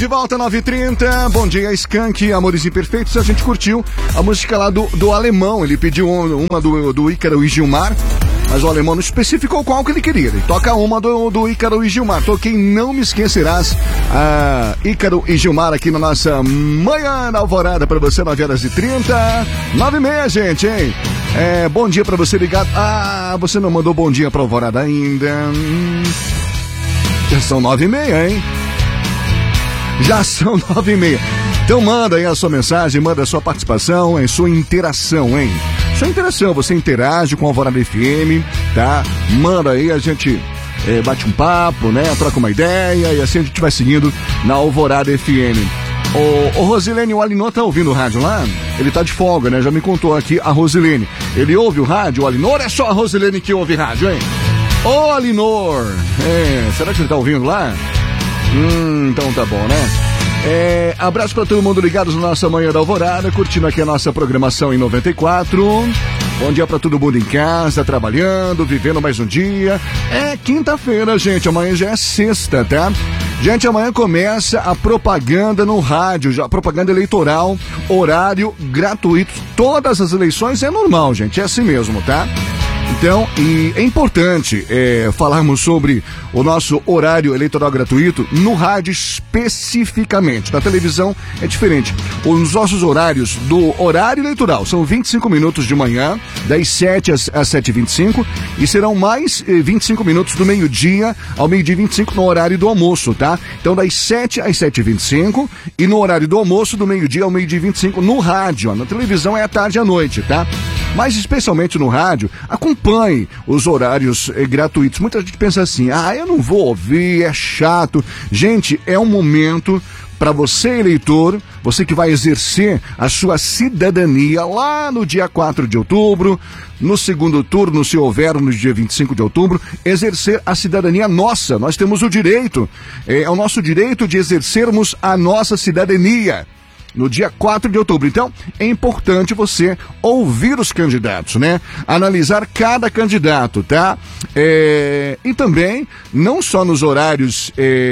de volta, 9h30. Bom dia, Skank, Amores Imperfeitos. A gente curtiu a música lá do Alemão. Ele pediu uma do Ícaro e Gilmar, mas o Alemão não especificou qual que ele queria. Ele toca uma do Ícaro e Gilmar. Toquei Não Me Esquecerás, Ícaro e Gilmar aqui na nossa manhã da Alvorada pra você, 9h30. 9h30, gente, hein? Bom dia pra você ligado. Você não mandou bom dia pra Alvorada ainda. Já são 9h30, hein? Já são 9h30. Então manda aí a sua mensagem, manda a sua participação, a sua interação, hein? Sua interação, você interage com a Alvorada FM, tá? Manda aí, a gente bate um papo, né? Troca uma ideia e assim a gente vai seguindo na Alvorada FM. O Rosilene, o Alinor tá ouvindo o rádio lá? Ele tá de folga, né? Já me contou aqui a Rosilene. Ele ouve o rádio, o Alinor? É só a Rosilene que ouve rádio, hein? Ô, Alinor! Será que ele tá ouvindo lá? Então tá bom, né? Abraço pra todo mundo ligados na nossa manhã da Alvorada, curtindo aqui a nossa programação em 94. Bom dia pra todo mundo em casa, trabalhando, vivendo mais um dia. É quinta-feira, gente, amanhã já é sexta, tá? Gente, amanhã começa a propaganda no rádio, a propaganda eleitoral, horário gratuito. Todas as eleições é normal, gente, é assim mesmo, tá? Então, e é importante falarmos sobre o nosso horário eleitoral gratuito no rádio especificamente. Na televisão é diferente. Os nossos horários do horário eleitoral são 25 minutos de manhã, das 7 às 7h25, e serão mais 25 minutos do meio-dia ao meio-dia e 25 no horário do almoço, tá? Então, das 7 às 7h25 e no horário do almoço do meio-dia ao meio-dia e 25 no rádio. Na televisão é à tarde e à noite, tá? Mas especialmente no rádio, acompanhe os horários gratuitos. Muita gente pensa assim, eu não vou ouvir, é chato. Gente, é um momento para você, eleitor, você que vai exercer a sua cidadania lá no dia 4 de outubro, no segundo turno, se houver no dia 25 de outubro, exercer a cidadania nossa. Nós temos o direito, é o nosso direito de exercermos a nossa cidadania no dia 4 de outubro. Então, é importante você ouvir os candidatos, né? Analisar cada candidato, tá? E também, não só nos horários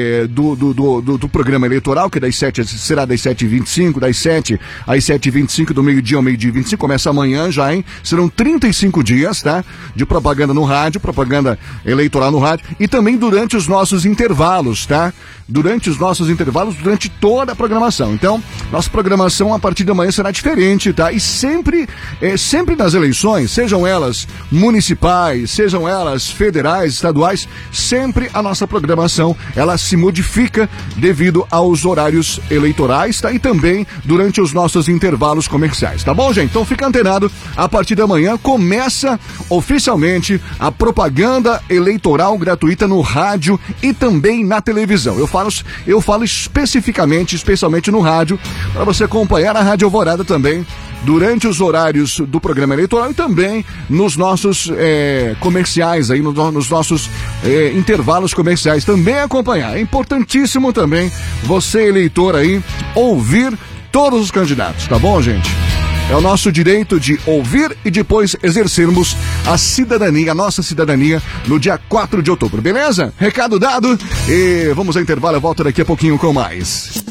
do programa eleitoral, que será das 7h25, das 7 às 7h25, do meio-dia ao meio-dia e 25, começa amanhã já, hein? Serão 35 dias, tá? De propaganda no rádio, propaganda eleitoral no rádio, e também durante os nossos intervalos, tá? Durante toda a programação. Então, nossa programação a partir de amanhã será diferente, tá? E sempre nas eleições, sejam elas municipais, sejam elas federais, estaduais, sempre a nossa programação, ela se modifica devido aos horários eleitorais, tá? E também durante os nossos intervalos comerciais, tá bom, gente? Então fica antenado, a partir de amanhã começa oficialmente a propaganda eleitoral gratuita no rádio e também na televisão. Eu falo especialmente no rádio, para você acompanhar a Rádio Alvorada também, durante os horários do programa eleitoral e também nos nossos comerciais, aí, nos nossos intervalos comerciais, também acompanhar. É importantíssimo também você, eleitor, aí, ouvir todos os candidatos, tá bom, gente? É o nosso direito de ouvir e depois exercermos a cidadania, a nossa cidadania, no dia 4 de outubro, beleza? Recado dado e vamos ao intervalo, eu volto daqui a pouquinho com mais.